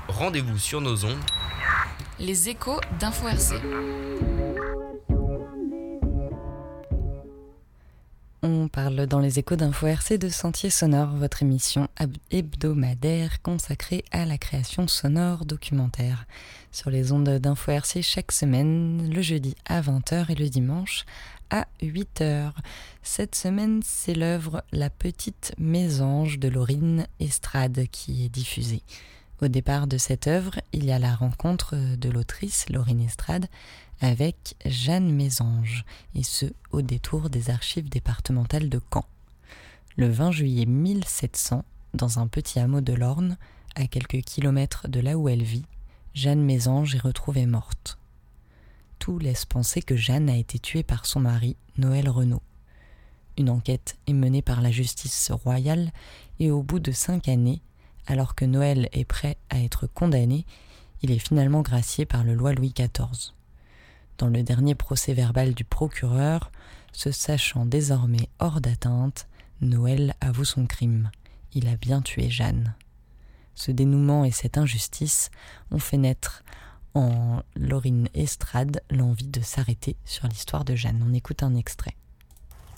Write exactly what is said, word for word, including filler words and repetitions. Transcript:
rendez-vous sur nos ondes. Les échos d'Info R C. On parle dans les échos d'Info R C de Sentiers sonores, votre émission hebdomadaire consacrée à la création sonore documentaire. Sur les ondes d'Info R C chaque semaine, le jeudi à vingt heures et le dimanche à huit heures. Cette semaine, c'est l'œuvre La Petite Mésange de Laurine Estrade qui est diffusée. Au départ de cette œuvre, il y a la rencontre de l'autrice Laurine Estrade avec Jeanne Mésange, et ce, au détour des archives départementales de Caen. Le vingt juillet mille sept cents, dans un petit hameau de l'Orne, à quelques kilomètres de là où elle vit, Jeanne Mésange est retrouvée morte. Tout laisse penser que Jeanne a été tuée par son mari, Noël Renaud. Une enquête est menée par la justice royale, et au bout de cinq années, alors que Noël est prêt à être condamné, il est finalement gracié par le loi Louis quatorze. Dans le dernier procès-verbal du procureur, se sachant désormais hors d'atteinte, Noël avoue son crime. Il a bien tué Jeanne. Ce dénouement et cette injustice ont fait naître en Laurine Estrade l'envie de s'arrêter sur l'histoire de Jeanne. On écoute un extrait.